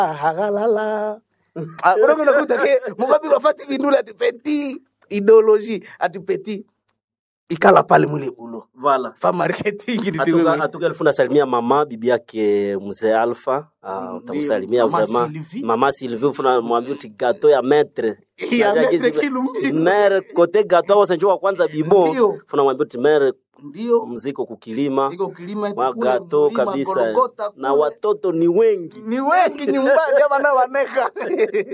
hagalala urongo nakuta ke mugabi wafati vindula ati petit idéologie ati petit ikala pale mule bulo Voilà. fa marketing Atuka elfuna salimia mama bibi yake mzee Alpha. Utamusalimia vraiment mama Sylvie, ufuna mwambie uti gato ya maître kilumbi mère kote gato wa senjo wa kwanza bibo ufuna mwambie uti mère ndio mziko kukilima iko kilima wa gato kabisa na watoto ni wengi nyumbani abana waneka